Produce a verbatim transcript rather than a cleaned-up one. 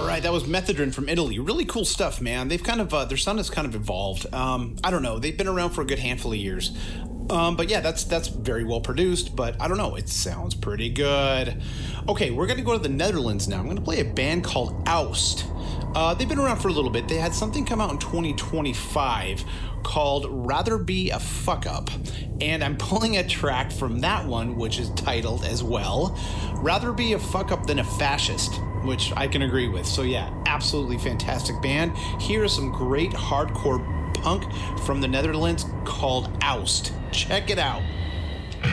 right, that was Methadone from Italy. Really cool stuff, man. They've kind of uh, their sound has kind of evolved. Um, I don't know. They've been around for a good handful of years. Um, but yeah, that's that's very well produced. But I don't know. It sounds pretty good. Okay, we're gonna go to the Netherlands now. I'm gonna play a band called Oust. Uh, they've been around for a little bit. They had something come out in twenty twenty-five called Rather Be a Fuck Up. And I'm pulling a track from that one, which is titled as well, Rather Be a Fuck Up Than a Fascist, which I can agree with. So yeah, absolutely fantastic band. Here is some great hardcore punk from the Netherlands called Oust. Check it out.